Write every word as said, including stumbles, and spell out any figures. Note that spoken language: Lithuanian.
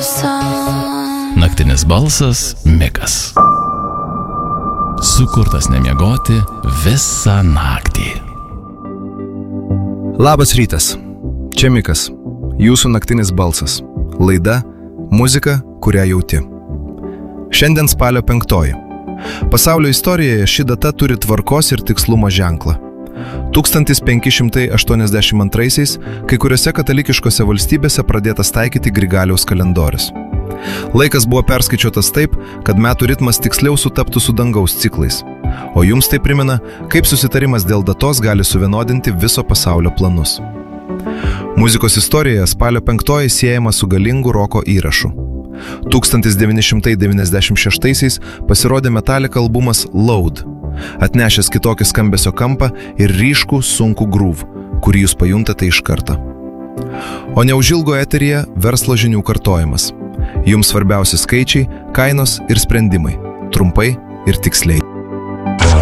Naktinis balsas Mikas. Sukurtas nemiegoti visą naktį. Labas rytas. Čia Mikas. Jūsų naktinis balsas. Laida Muzika, kurią jauti. Šiandien spalio penktoji. Pasaulio istorijoje ši data turi tvarkos ir tikslumo ženklą. tūkstantis penki šimtai aštuoniasdešimt antraisiais kai kuriuose katalikiškose valstybėse pradėtas taikyti Grigaliaus kalendorius. Laikas buvo perskaičiuotas taip, kad metų ritmas tiksliau sutaptų su dangaus ciklais. O jums tai primena, kaip susitarimas dėl datos gali suvienodinti viso pasaulio planus. Muzikos istorijoje spalio penktoji siejama su galingu roko įrašu. tūkstantis devyni šimtai devyniasdešimt šeštaisiais pasirodė Metallica albumas Load, atnešęs kitokį skambesio kampą ir ryškų sunkų groove, kurį jūs pajuntate iš karto. O neužilgo eteryje verslo žinių kartojimas. Jums svarbiausi skaičiai, kainos ir sprendimai. Trumpai ir tiksliai.